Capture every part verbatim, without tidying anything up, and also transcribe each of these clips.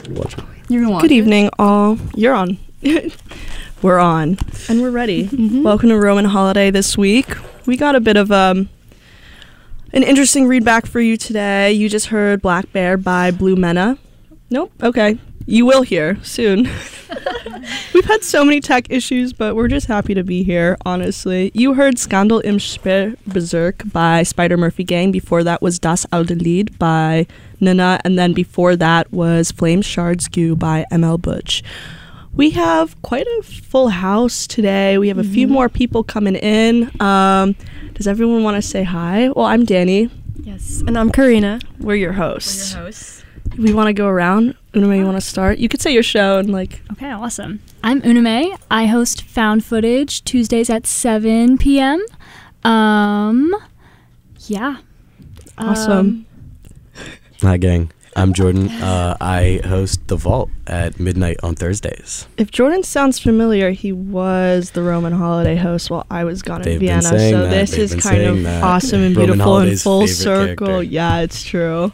Watch it. You're gonna watch Good it? evening, all. You're on. We're on. And we're ready. Mm-hmm. Welcome to Roman Holiday this week. We got a bit of um an interesting read back for you today. You just heard Black Bear by Blue Mena. Nope. Okay. You will hear soon. We've had so many tech issues, but we're just happy to be here, honestly. You heard Skandal im Speer Berserk by Spider Murphy Gang. Before that was Das alte Lied by Nana. And then before that was Flame Shards Goo by M L Butch. We have quite a full house today. We have a mm-hmm. few more people coming in. Um, does everyone want to say hi? Well, I'm Danny. Yes, and I'm Karina. We're your hosts. We're your hosts. We want to go around. Uname, you want to start? You could say your show and like... Okay, awesome. I'm Uname. I host Found Footage Tuesdays at seven p.m. Um, yeah. Awesome. Um, Hi, gang. I'm Jordan. Uh, I host The Vault at midnight on Thursdays. If Jordan sounds familiar, he was the Roman Holiday host while I was gone in They've Vienna. been saying So that. this They've is been kind of saying that. awesome and Roman beautiful and Holiday's full favorite circle. character. Yeah, it's true.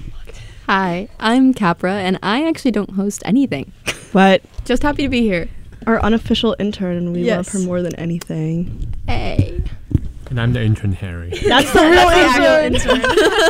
Hi, I'm Capra, and I actually don't host anything. But Just happy to be here. our unofficial intern, and we Yes. love her more than anything. Hey. And I'm the intern, Harry. That's the real intern.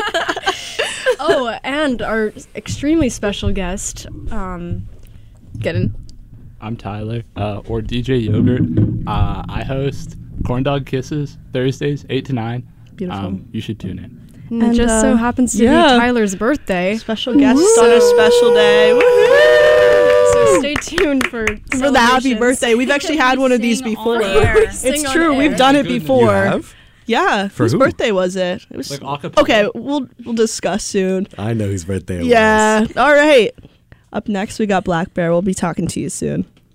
Oh, and our extremely special guest, um, Get in. I'm Tyler, uh, or D J Yogurt. Uh, I host Corn Dog Kisses Thursdays, eight to nine. Beautiful. Um, you should tune in. and And, it just uh, so happens to yeah. be Tyler's birthday. Special guest on a special day. Woohoo! So stay tuned for For the happy celebrations. birthday. We've actually had one of these Sing before. on air. Sing It's on true. air. We've done it Goodness. before. You have? Yeah. For Whose who? birthday was it? It was Like acapella. okay. We'll we'll discuss soon. I know whose birthday it Yeah. was. All right. Up next, we got Black Bear. We'll be talking to you soon.